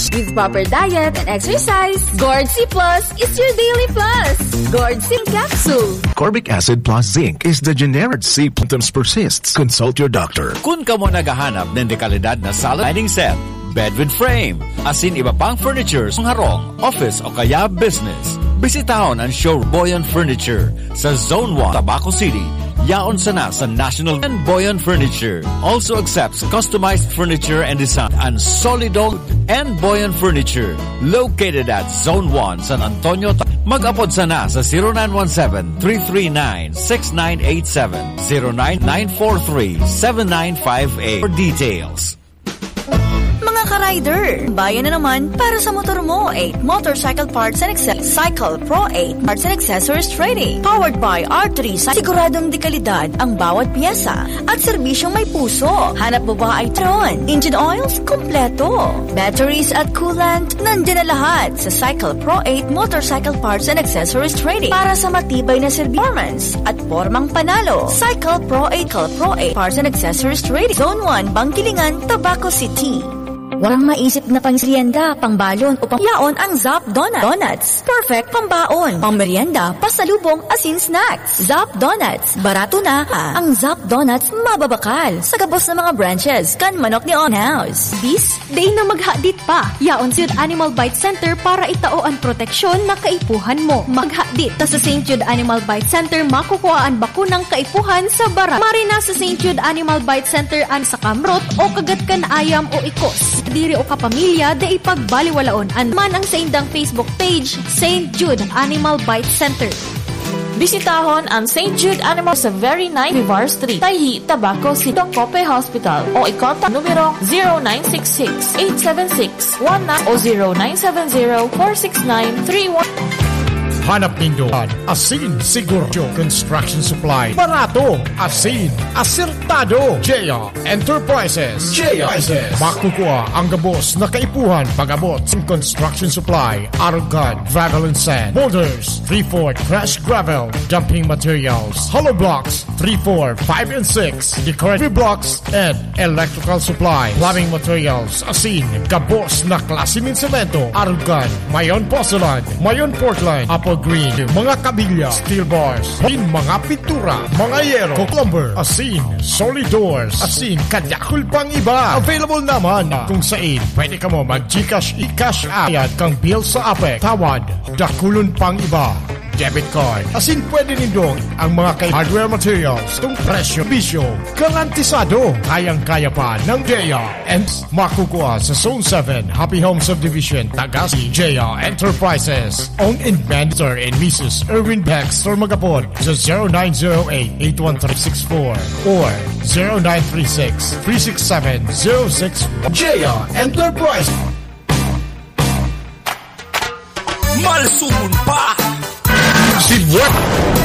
plus. With proper diet and exercise, Gourd C Plus is your daily plus. Gourd C Capsule. Ascorbic acid plus zinc is the generic. C symptoms persists. Consult your doctor. Kung ka mo naghahanap ng dekalidad na sala dining set, bed with frame, asin iba pang furnitures, harong, office o kaya business, bisitahon ang show Boyan Furniture sa Zone 1, Tabaco City. Yaon sana sa National and Boyan Furniture. Also accepts customized furniture and design and Solido and Boyan Furniture. Located at Zone 1, San Antonio. Mag-apod sana sa 0917-339-6987, 09943-7958 for details. Mga ka-rider, bayan na naman para sa motor mo. 8 Motorcycle Parts and Accessories. Cycle Pro 8 Parts and Accessories Trading. Powered by R3. Siguradong dekalidad ang bawat piyesa at serbisyong may puso. Hanap mo ba ay tron? Engine oils? Kompleto. Batteries at coolant? Nandiyan na lahat sa Cycle Pro 8 Motorcycle Parts and Accessories Trading para sa matibay na performance at formang panalo. Cycle Pro 8 Parts and Accessories Trading. Zone 1, Bangkilingan, Tabaco City. Walang maisip na pang-merienda, pang-balon o pang-yaon ang Zap Donuts. Perfect pang-baon, pang-merienda, pasalubong, asin snacks. Zap Donuts. Barato na ang Zap Donuts mababakal sa gabos ng mga branches kan manok ni On House. Bis, day na maghadit pa. Yaon Jude Animal Bite Center para itao ang proteksyon na kaipuhan mo. Maghadit ta sa St. Jude Animal Bite Center makukuha ang bakunang kaipuhan sa barat. Marina sa St. Jude Animal Bite Center an sa kamrot o kagat kan ayam o ikos. Diri o kapamilya da ipagbaliwalaon man ang sa indang Facebook page St. Jude Animal Bite Center. Bisitahon ang St. Jude Animal sa very nice Rivar Street, Tayhi, Tabaco City, Cope Hospital o i-contact numero 0966-876-19 o 0970-469-31. Hanap nindo asin siguro construction supply. Barato, asin, asertado. Jaya Enterprises. Makukuha ang gabos na kaipuhan pag-abot ng construction supply, argon, gravel and sand, boulders, 3-4 crushed gravel, dumping materials, hollow blocks, 3-4, 5 and 6, decorative blocks, and electrical supply, plumbing materials, asin, gabos na klase ng semento, argon, mayon porcelain, mayon Portland, apple green, mga kabilya, steel bars, mga pintura, mga yero, lumber, asin, solid doors, asin, kadyakul pang iba. Available naman kung saan pwede ka mo mag-Gcash, i-cash ayat kang bill sa APEC, tawad, dakulon pang iba. Debit card. Asin pwede nindong ang mga hardware materials tung presyo, bisyo, garantisado. Kayang-kaya pa ng Jaya and makukuha sa Zone 7, Happy Home Subdivision, Tagasi, Jaya Enterprises. Owned and manager in Mrs. Erwin Baxter Magapon sa 0908-81364 or 0936-367-06. Jaya Enterprise. Malsumun pa! Si what?